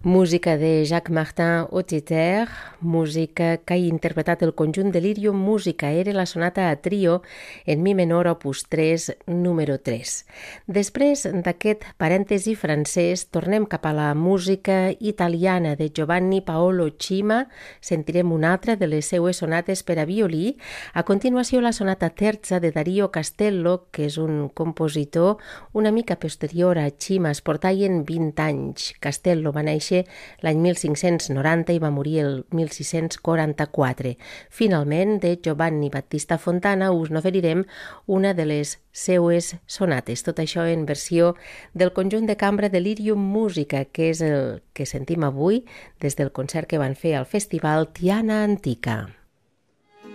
Música de Jacques Martin Autiter, música que ha interpretat el conjunt Delirium Musica, era la sonata a trio en mi menor opus 3, número 3. Després d'aquest parèntesi francès, tornem cap a la música italiana de Giovanni Paolo Cima, sentirem una altra de les seues sonates per a violí, a continuació la sonata terza de Dario Castello, que és un compositor una mica posterior a Cima, es portaien 20 anys. Castello va néixer l'any 1590 i va morir el 1644. Finalment, de Giovanni Battista Fontana us n'oferirem una de les seues sonates. Tot això en versió del conjunt de cambra Delirium Musica, que és el que sentim avui des del concert que van fer al festival Tiana Antica.